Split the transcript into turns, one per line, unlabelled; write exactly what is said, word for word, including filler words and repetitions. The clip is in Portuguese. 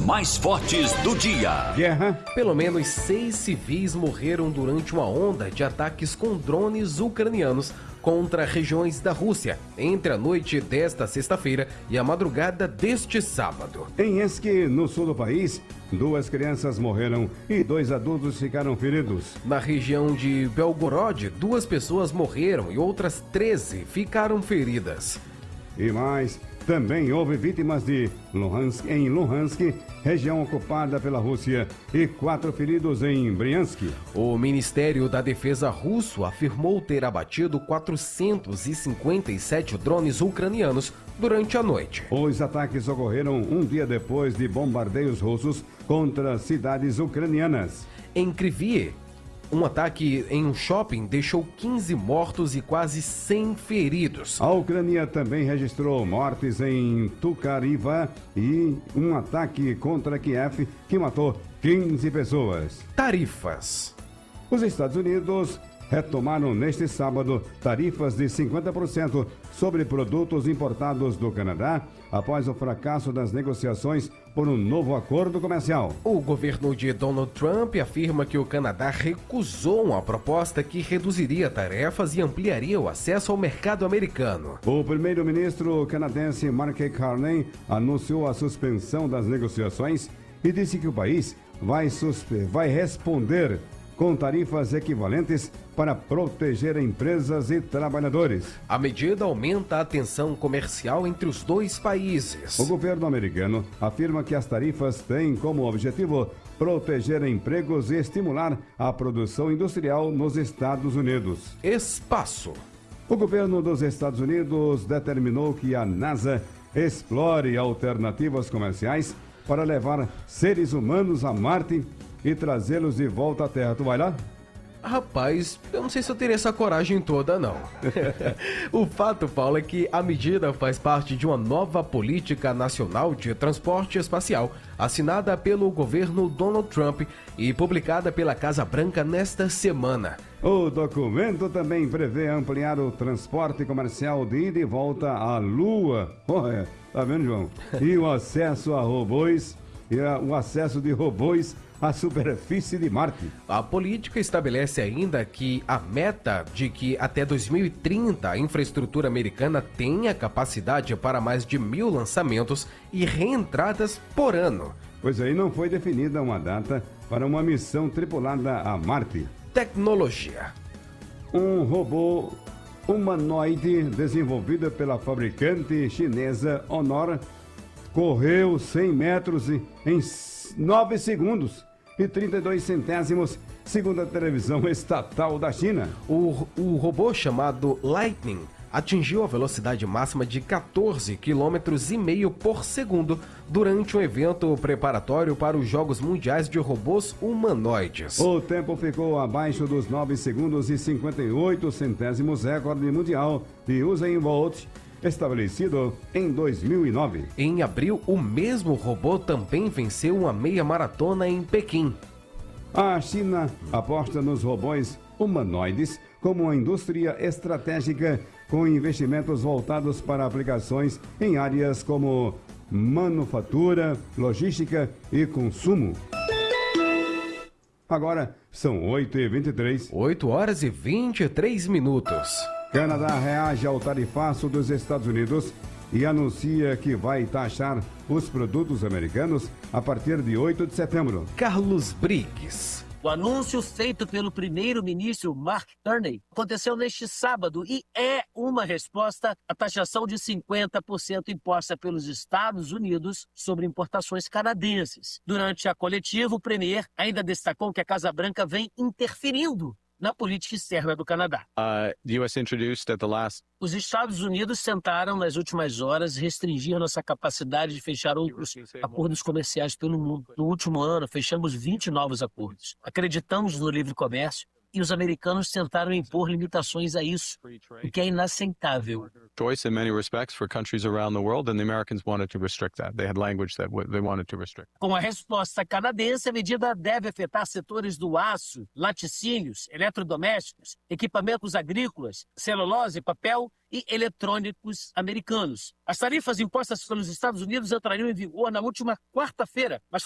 mais fortes do dia.
Guerra.
Pelo menos seis civis morreram durante uma onda de ataques com drones ucranianos contra regiões da Rússia, entre a noite desta sexta-feira e a madrugada deste sábado.
Em Ensk, no sul do país, duas crianças morreram e dois adultos ficaram feridos.
Na região de Belgorod, duas pessoas morreram e outras treze ficaram feridas.
E mais, também houve vítimas de Luhansk, em Luhansk, região ocupada pela Rússia, e quatro feridos em Briansk.
O Ministério da Defesa russo afirmou ter abatido quatrocentos e cinquenta e sete drones ucranianos durante a noite.
Os ataques ocorreram um dia depois de bombardeios russos contra cidades ucranianas.
Em Kryvyi, um ataque em um shopping deixou quinze mortos e quase cem feridos.
A Ucrânia também registrou mortes em Tukariva e um ataque contra Kiev que matou quinze pessoas.
Tarifas.
Os Estados Unidos retomaram neste sábado tarifas de cinquenta por cento sobre produtos importados do Canadá após o fracasso das negociações por um novo acordo comercial.
O governo de Donald Trump afirma que o Canadá recusou uma proposta que reduziria tarefas e ampliaria o acesso ao mercado americano.
O primeiro-ministro canadense Mark Carney anunciou a suspensão das negociações e disse que o país vai, suspe- vai responder com tarifas equivalentes para proteger empresas e trabalhadores.
A medida aumenta a tensão comercial entre os dois países.
O governo americano afirma que as tarifas têm como objetivo proteger empregos e estimular a produção industrial nos Estados Unidos.
Espaço.
O governo dos Estados Unidos determinou que a NASA explore alternativas comerciais para levar seres humanos a Marte e trazê-los de volta à Terra. Tu vai lá?
Rapaz, eu não sei se eu teria essa coragem toda, não. O fato, Paulo, é que a medida faz parte de uma nova política nacional de transporte espacial, assinada pelo governo Donald Trump e publicada pela Casa Branca nesta semana.
O documento também prevê ampliar o transporte comercial de ida e volta à Lua. Olha, tá vendo, João? E o acesso a robôs, e a, o acesso de robôs à superfície de Marte.
A política estabelece ainda que a meta de que até dois mil e trinta a infraestrutura americana tenha capacidade para mais de mil lançamentos e reentradas por ano.
Pois aí não foi definida uma data para uma missão tripulada a Marte.
Tecnologia.
Um robô humanoide desenvolvido pela fabricante chinesa Honor correu cem metros em nove segundos e trinta e dois centésimos, segundo a televisão estatal da China.
O, o robô chamado Lightning atingiu a velocidade máxima de quatorze quilômetros e meio por segundo durante um evento preparatório para os Jogos Mundiais de Robôs Humanoides.
O tempo ficou abaixo dos nove segundos e cinquenta e oito centésimos, recorde mundial de Usain Bolt, estabelecido em dois mil e nove.
Em abril, o mesmo robô também venceu uma meia maratona em Pequim.
A China aposta nos robôs humanoides como uma indústria estratégica com investimentos voltados para aplicações em áreas como manufatura, logística e consumo. Agora são oito e vinte e três.
oito horas e vinte e três minutos.
Canadá reage ao tarifaço dos Estados Unidos e anuncia que vai taxar os produtos americanos a partir de oito de setembro.
Carlos Briggs.
O anúncio feito pelo primeiro-ministro Mark Carney aconteceu neste sábado e é uma resposta à taxação de cinquenta por cento imposta pelos Estados Unidos sobre importações canadenses. Durante a coletiva, o premier ainda destacou que a Casa Branca vem interferindo na política externa do Canadá.
Uh, the U S introduced at the last...
Os Estados Unidos tentaram, nas últimas horas, restringir nossa capacidade de fechar outros acordos comerciais pelo mundo. No último ano, fechamos vinte novos acordos. Acreditamos no livre comércio e os americanos tentaram impor limitações a isso, o que é inaceitável.
choice in many respects for countries around the world, and the Americans wanted to restrict that. They had language that w- they wanted to restrict.
Com a resposta canadense, a medida deve afetar setores do aço, laticínios, eletrodomésticos, equipamentos agrícolas, celulose, papel e eletrônicos americanos. As tarifas impostas pelos Estados Unidos entrariam em vigor na última quarta-feira, mas